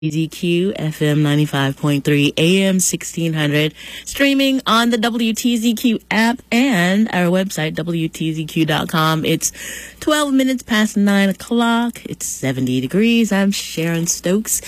WTZQ FM 95.3 AM 1600, streaming on the WTZQ app and our website, WTZQ.com. It's 12 minutes past 9 o'clock. It's 70 degrees. I'm Sharon Stokes.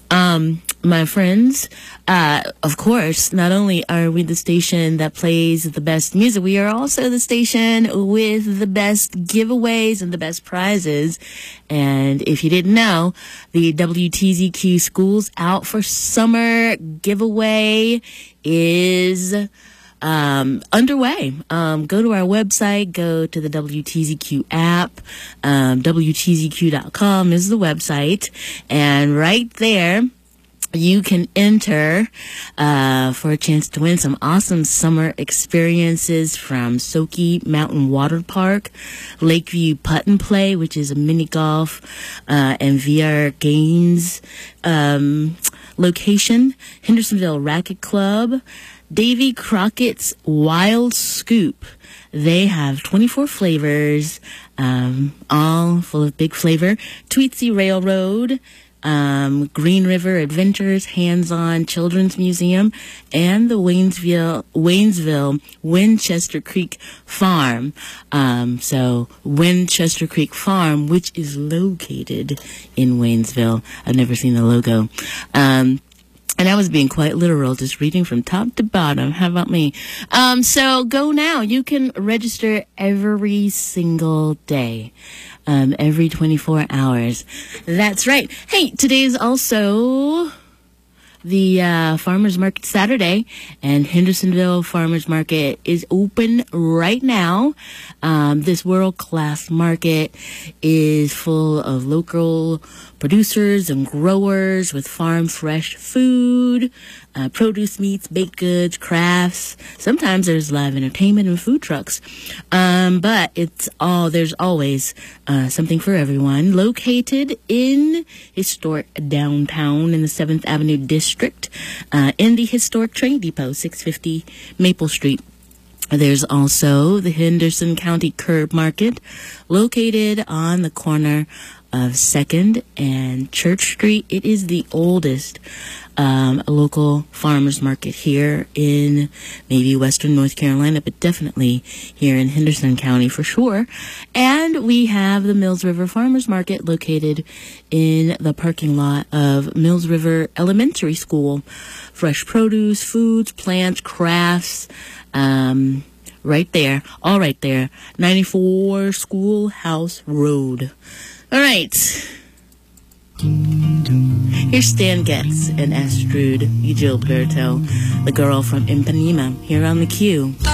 My friends, of course, not only are we the station that plays the best music, we are also the station with the best giveaways and the best prizes. And if you didn't know, the WTZQ Schools Out for Summer giveaway is underway. Go to our website, go to the WTZQ app, WTZQ.com is the website, and right there, you can enter for a chance to win some awesome summer experiences from Soki Mountain Water Park, Lakeview Putt and Play, which is a mini golf and VR games location, Hendersonville Racket Club, Davy Crockett's Wild Scoop. They have 24 flavors, all full of big flavor. Tweetsie Railroad, Green River Adventures, Hands-On Children's Museum, and the Waynesville Winchester Creek Farm. So Winchester Creek Farm, which is located in Waynesville. I've never seen the logo. And I was being quite literal, just reading from top to bottom. How about me? So go now. You can register every single day, every 24 hours. That's right. Hey, today is also the Farmers Market Saturday, and Hendersonville Farmers Market is open right now. This world-class market is full of local producers and growers with farm fresh food, produce, meats, baked goods, crafts. Sometimes there's live entertainment and food trucks. But there's always something for everyone. Located in historic downtown in the 7th Avenue District, in the historic train depot, 650 Maple Street. There's also the Henderson County Curb Market, located on the corner of 2nd and Church Street. It is the oldest local farmers market here in maybe western North Carolina, but definitely here in Henderson County for sure. And we have the Mills River Farmers Market located in the parking lot of Mills River Elementary School. Fresh produce, foods, plants, crafts, right there, all right there, 94 Schoolhouse Road. All right. Here's Stan Getz and Astrud Gilberto, the girl from Ipanema, here on the Q.